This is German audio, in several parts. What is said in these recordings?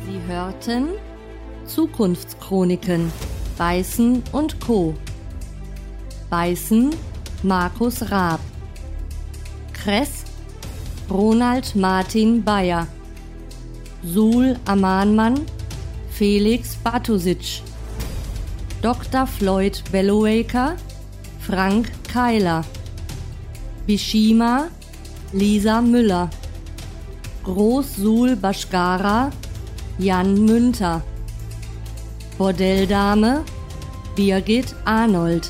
Sie hörten Zukunftschroniken, Beißen und Co. Beißen, Markus Raab. Kress, Ronald Martin Bayer. Sul Amanmann, Felix Bartosic. Dr. Floyd Bellowaker, Frank Keiler. Bishima, Lisa Müller. Groß-Sul Bashkara, Jan Münter. Bordelldame, Birgit Arnold.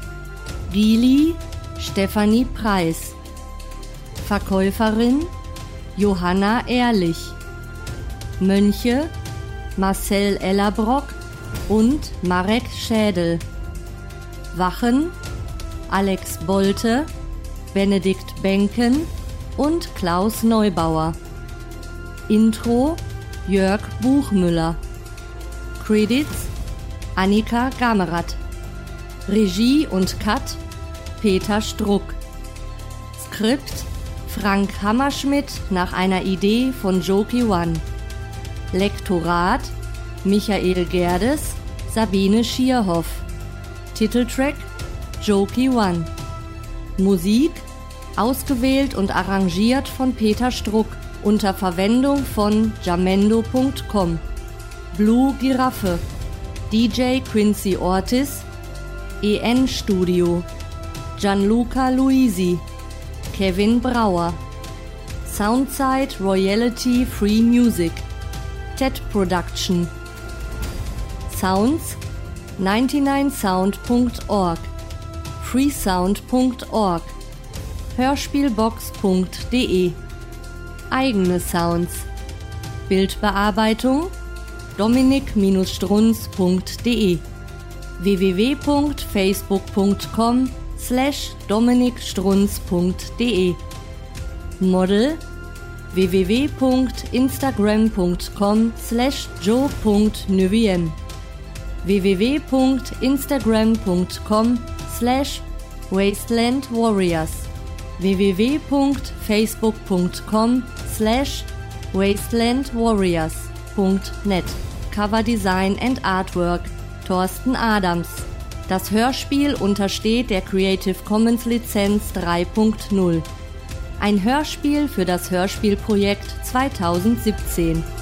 Gili, Stefanie Preis. Verkäuferin, Johanna Ehrlich. Mönche, Marcel Ellerbrock und Marek Schädel. Wachen, Alex Bolte, Benedikt Benken und Klaus Neubauer. Intro, Jörg Buchmüller. Credits, Annika Gamerath. Regie und Cut, Peter Struck. Skript, Frank Hammerschmidt nach einer Idee von Joki One. Lektorat, Michael Gerdes, Sabine Schierhoff. Titeltrack, Joki One. Musik, ausgewählt und arrangiert von Peter Struck unter Verwendung von jamendo.com. Blue Giraffe, DJ Quincy Ortiz, EN Studio, Gianluca Luisi, Kevin Brauer. Soundside Royalty Free Music, TED Production. Sounds 99sound.org, freesound.org, hörspielbox.de. Eigene Sounds. Bildbearbeitung dominik-strunz.de, www.facebook.com/dominikstrunz.de. Model www.instagram.com/jo.neviem, www.instagram.com/wastelandwarriors, www.facebook.com/wastelandwarriors.net. Cover Design and Artwork Thorsten Adams. Das Hörspiel untersteht der Creative Commons Lizenz 3.0. Ein Hörspiel für das Hörspielprojekt 2017.